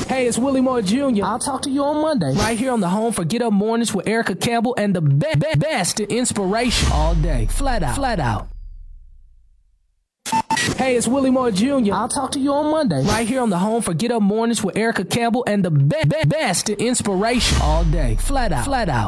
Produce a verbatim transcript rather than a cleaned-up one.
Hey, it's Willie Moore Junior I'll talk to you on Monday, right here on the home for Get Up Mornings with Erica Campbell and the be- be- best in inspiration all day. Flat out, flat out. Hey, it's Willie Moore Junior I'll talk to you on Monday, right here on the home for Get Up Mornings with Erica Campbell and the be- be- best in inspiration all day. Flat out, flat out.